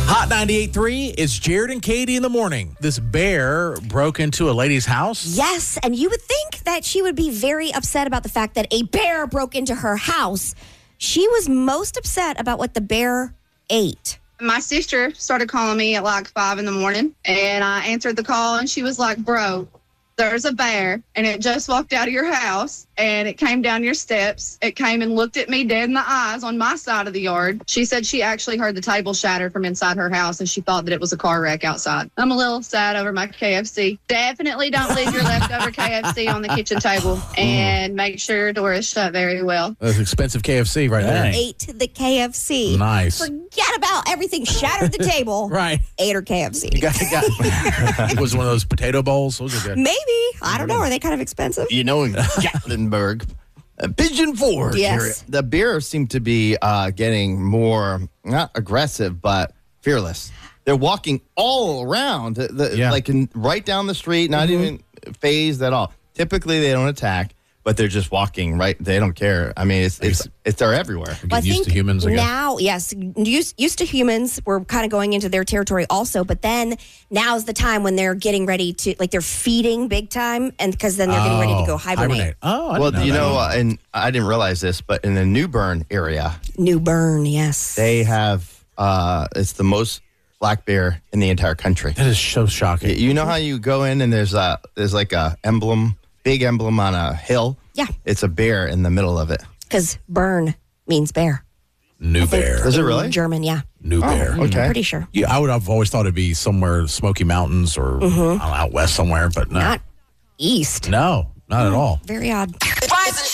Hot 98.3, it's Jared and Katie in the morning. This bear broke into a lady's house. Yes, and you would think that she would be very upset about the fact that a bear broke into her house. She was most upset about what the bear ate. My sister started calling me at like 5 in the morning, and I answered the call, and she was like, bro, there's a bear, and it just walked out of your house, and it came down your steps. It came and looked at me dead in the eyes on my side of the yard. She said she actually heard the table shatter from inside her house, and she thought that it was a car wreck outside. I'm a little sad over my KFC. Definitely don't leave your leftover KFC on the kitchen table, and make sure your door is shut very well. That's expensive KFC right there. Ate the KFC. Nice. Forget about everything. Shattered the table. Right. Ate her KFC. It was one of those potato bowls. Those are good. Maybe. I don't know. Are they kind of expensive? You know, in Gatlinburg, Pigeon Forge Yes. area, the bear seemed to be getting more, not aggressive, but fearless. They're walking all around, like right down the street, not even phased at all. Typically, they don't attack, but they're just walking right. They don't care. I mean, they're everywhere. Well, used to humans, I guess. Now, yes, used to humans, we're kind of going into their territory also, but then now's the time when they're getting ready to, like, they're feeding big time, and because then they're getting ready to go hibernate. Oh, I Well, didn't know that. and I didn't realize this, but in the New Bern area, New Bern, yes. they have it's the most black bear in the entire country. That is so shocking. You know how you go in and there's like a emblem, big emblem on a hill? Yeah. It's a bear in the middle of it. Because Bern means bear. New bear. Is it really? German, yeah. New bear. Okay. I'm pretty sure. Yeah, I would have always thought it'd be somewhere Smoky Mountains or out west somewhere, but no. Not east. No, not at all. Very odd.